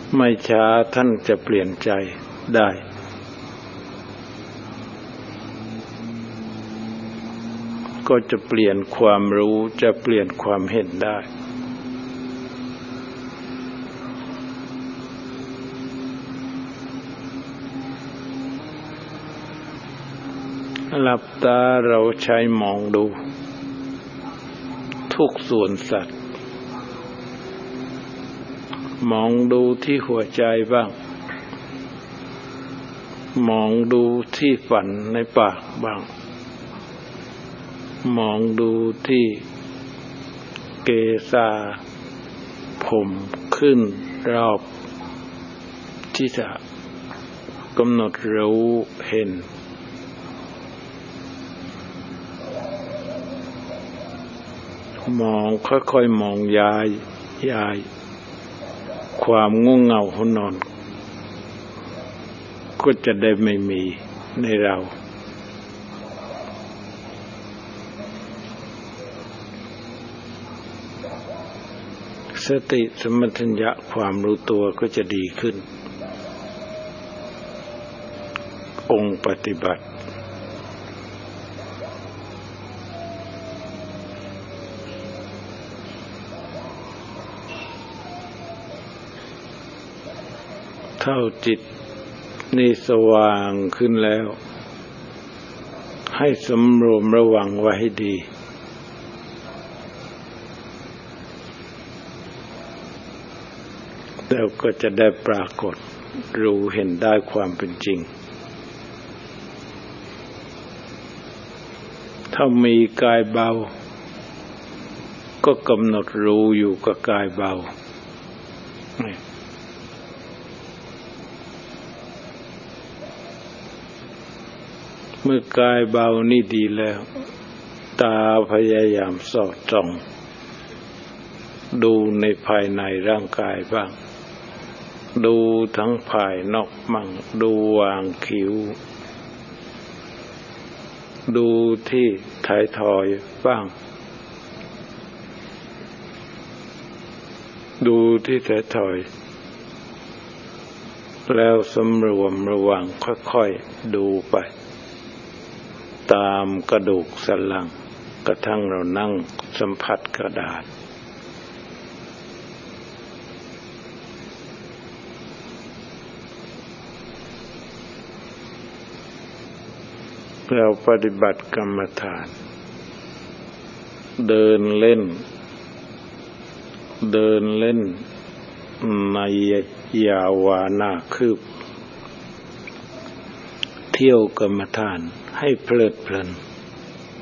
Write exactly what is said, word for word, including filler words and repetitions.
ไม่ช้าท่านจะเปลี่ยนใจได้ก็จะเปลี่ยนความรู้จะเปลี่ยนความเห็นได้หลับตาเราใช้มองดูทุกส่วนสัตว์มองดูที่หัวใจบ้างมองดูที่ฝันในปากบ้างมองดูที่เกศาผมขึ้นรอบที่จะกำหนดรู้เห็นมองค่อยๆมองยายยายความง่วงเหงาหนอนก็จะได้ไม่มีในเราสติสมัชัญญะความรู้ตัวก็จะดีขึ้นองค์ปฏิบัติเท่าจิตนี่สว่างขึ้นแล้วให้สำรวมระวังไว้ให้ดีแล้วก็จะได้ปรากฏรู้เห็นได้ความเป็นจริงถ้ามีกายเบาก็กำหนดรู้อยู่กับกายเบาเมื่อกายเบานี่ดีแล้วตาพยายามสอดส่องดูในภายในร่างกายบ้างดูทั้งภายนอกมั่งดูวางคิ้วดูที่ท้ายทอยบ้างดูที่ท้ายทอยแล้วสำรวมระวังค่อยๆดูไปตามกระดูกสันหลังกระทั่งเรานั่งสัมผัสกระดาษเราปฏิบัติกรรมฐานเดินเล่นเดินเล่นในยาวานาคืบเที่ยวกรรมฐานให้เพลิดเพลิน